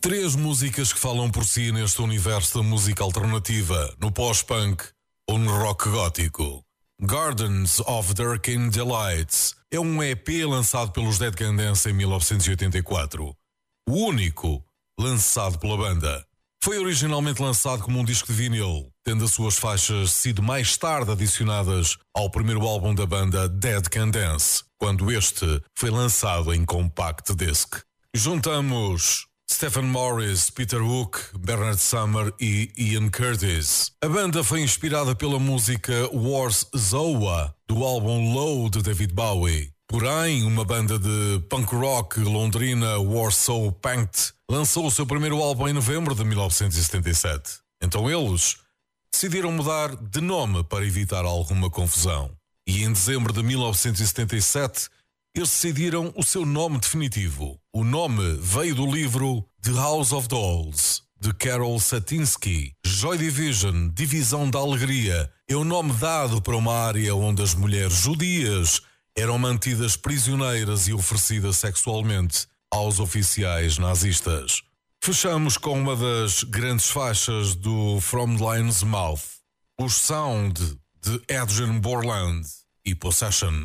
Três músicas que falam por si neste universo da música alternativa, no pós-punk ou no rock gótico. Gardens of Durkin Delights é um EP lançado pelos Dead Can Dance em 1984. O único lançado pela banda. Foi originalmente lançado como um disco de vinil, tendo as suas faixas sido mais tarde adicionadas ao primeiro álbum da banda Dead Can Dance, quando este foi lançado em compact disc. Juntamos Stephen Morris, Peter Hook, Bernard Sumner e Ian Curtis. A banda foi inspirada pela música Wars Zoa, do álbum Low de David Bowie. Porém, uma banda de punk rock londrina, Warsaw Pact, lançou o seu primeiro álbum em novembro de 1977. Então eles decidiram mudar de nome para evitar alguma confusão. E em dezembro de 1977, eles decidiram o seu nome definitivo. O nome veio do livro The House of Dolls, de Carol Satinsky. Joy Division, Divisão da Alegria, é o nome dado para uma área onde as mulheres judias eram mantidas prisioneiras e oferecidas sexualmente aos oficiais nazistas. Fechamos com uma das grandes faixas do From Lion's Mouth, o Sound de Adrian Borland e Possession.